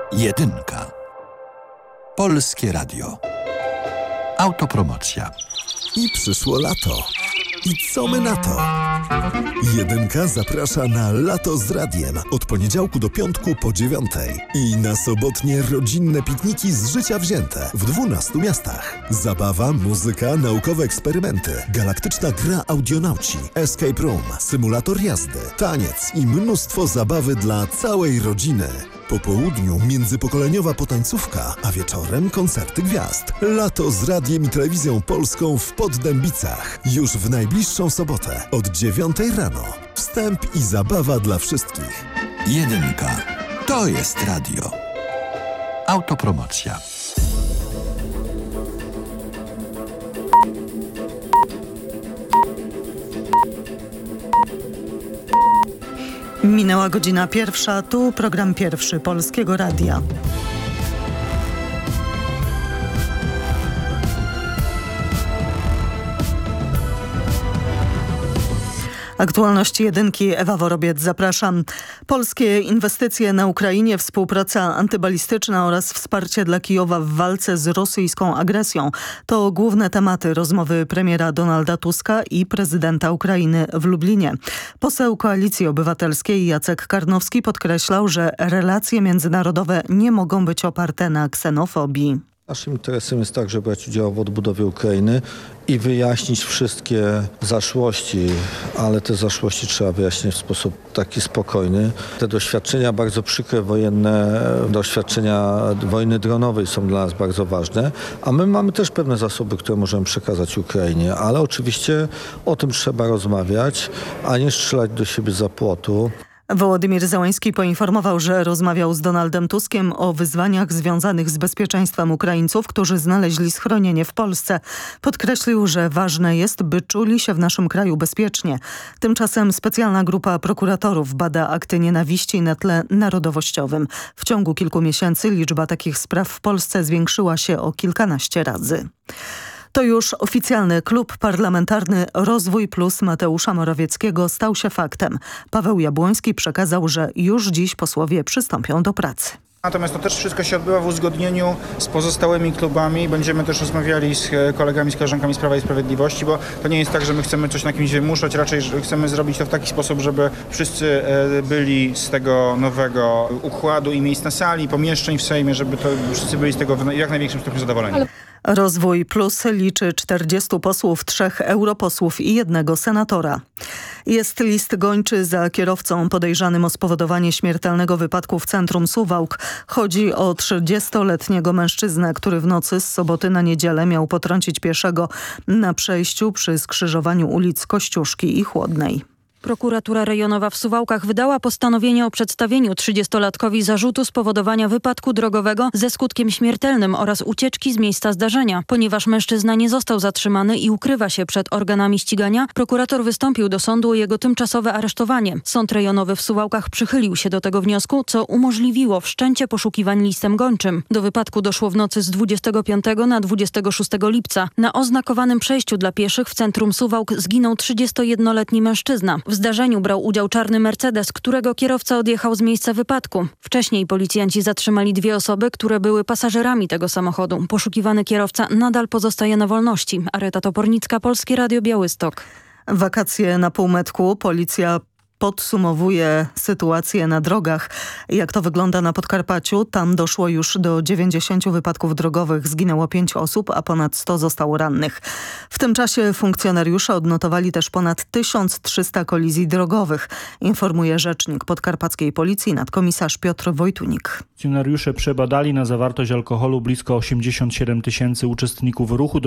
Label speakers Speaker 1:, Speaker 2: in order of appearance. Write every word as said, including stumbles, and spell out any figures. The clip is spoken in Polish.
Speaker 1: Jedynka. Polskie Radio. Autopromocja.
Speaker 2: I przyszło lato. I co my na to? Jedynka zaprasza na Lato z Radiem od poniedziałku do piątku po dziewiątej. I na sobotnie rodzinne pikniki z życia wzięte w dwunastu miastach. Zabawa, muzyka, naukowe eksperymenty, galaktyczna gra audionauci, escape room, symulator jazdy, taniec i mnóstwo zabawy dla całej rodziny. Po południu międzypokoleniowa potańcówka, a wieczorem koncerty gwiazd. Lato z Radiem i Telewizją Polską w Poddębicach. Już w najbliższą sobotę od dziewiątej rano. Wstęp i zabawa dla wszystkich.
Speaker 1: Jedynka. To jest radio. Autopromocja.
Speaker 3: Minęła godzina pierwsza, tu program pierwszy Polskiego Radia. Aktualności jedynki, Ewa Worobiec, zapraszam. Polskie inwestycje na Ukrainie, współpraca antybalistyczna oraz wsparcie dla Kijowa w walce z rosyjską agresją. To główne tematy rozmowy premiera Donalda Tuska i prezydenta Ukrainy w Lublinie. Poseł Koalicji Obywatelskiej Jacek Karnowski podkreślał, że relacje międzynarodowe nie mogą być oparte na ksenofobii.
Speaker 4: Naszym interesem jest także brać udział w odbudowie Ukrainy i wyjaśnić wszystkie zaszłości, ale te zaszłości trzeba wyjaśnić w sposób taki spokojny. Te doświadczenia bardzo przykre wojenne, doświadczenia wojny dronowej są dla nas bardzo ważne, a my mamy też pewne zasoby, które możemy przekazać Ukrainie, ale oczywiście o tym trzeba rozmawiać, a nie strzelać do siebie za płotu.
Speaker 3: Wołodymyr Zełański poinformował, że rozmawiał z Donaldem Tuskiem o wyzwaniach związanych z bezpieczeństwem Ukraińców, którzy znaleźli schronienie w Polsce. Podkreślił, że ważne jest, by czuli się w naszym kraju bezpiecznie. Tymczasem specjalna grupa prokuratorów bada akty nienawiści na tle narodowościowym. W ciągu kilku miesięcy liczba takich spraw w Polsce zwiększyła się o kilkanaście razy. To już oficjalny klub parlamentarny Rozwój Plus Mateusza Morawieckiego stał się faktem. Paweł Jabłoński przekazał, że już dziś posłowie przystąpią do pracy.
Speaker 5: Natomiast to też wszystko się odbywa w uzgodnieniu z pozostałymi klubami. Będziemy też rozmawiali z kolegami, z koleżankami z Prawa i Sprawiedliwości, bo to nie jest tak, że my chcemy coś na kimś wymuszać, raczej chcemy zrobić to w taki sposób, żeby wszyscy byli z tego nowego układu i miejsc na sali, pomieszczeń w Sejmie, żeby to wszyscy byli z tego w jak największym stopniu zadowoleni.
Speaker 3: Rozwój Plus liczy czterdziestu posłów, trzech europosłów i jednego senatora. Jest list gończy za kierowcą podejrzanym o spowodowanie śmiertelnego wypadku w centrum Suwałk. Chodzi o trzydziestoletniego mężczyznę, który w nocy z soboty na niedzielę miał potrącić pieszego na przejściu przy skrzyżowaniu ulic Kościuszki i Chłodnej.
Speaker 6: Prokuratura rejonowa w Suwałkach wydała postanowienie o przedstawieniu trzydziestolatkowi zarzutu spowodowania wypadku drogowego ze skutkiem śmiertelnym oraz ucieczki z miejsca zdarzenia. Ponieważ mężczyzna nie został zatrzymany i ukrywa się przed organami ścigania, prokurator wystąpił do sądu o jego tymczasowe aresztowanie. Sąd rejonowy w Suwałkach przychylił się do tego wniosku, co umożliwiło wszczęcie poszukiwań listem gończym. Do wypadku doszło w nocy z dwudziestego piątego na dwudziestego szóstego lipca. Na oznakowanym przejściu dla pieszych w centrum Suwałk zginął trzydziestojednoletni mężczyzna. W zdarzeniu brał udział czarny Mercedes, którego kierowca odjechał z miejsca wypadku. Wcześniej policjanci zatrzymali dwie osoby, które były pasażerami tego samochodu. Poszukiwany kierowca nadal pozostaje na wolności. Areta Topornicka, Polskie Radio, Białystok.
Speaker 3: Wakacje na półmetku. Policja podsumowuje sytuację na drogach. Jak to wygląda na Podkarpaciu? Tam doszło już do dziewięćdziesięciu wypadków drogowych. Zginęło pięć osób, a ponad sto zostało rannych. W tym czasie funkcjonariusze odnotowali też ponad tysiąc trzysta kolizji drogowych, informuje rzecznik podkarpackiej policji nadkomisarz Piotr Wojtunik.
Speaker 7: Funkcjonariusze przebadali na zawartość alkoholu blisko osiemdziesiąt siedem tysięcy uczestników ruchu.